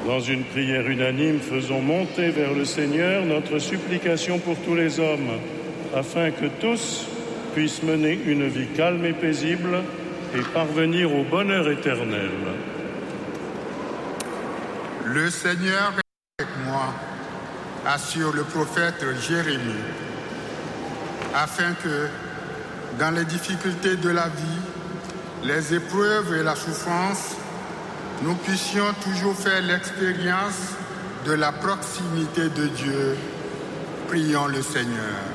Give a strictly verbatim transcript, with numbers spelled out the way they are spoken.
Dans une prière unanime, faisons monter vers le Seigneur notre supplication pour tous les hommes, afin que tous puissent mener une vie calme et paisible et parvenir au bonheur éternel. Le Seigneur est avec moi, assure le prophète Jérémie, afin que, dans les difficultés de la vie, les épreuves et la souffrance, nous puissions toujours faire l'expérience de la proximité de Dieu. Prions le Seigneur.